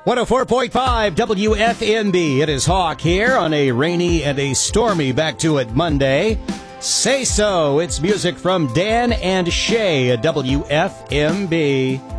104.5 WFNB. It is Hawk here on a rainy and a stormy back to it Monday. Say So. It's music from Dan and Shay at WFNB.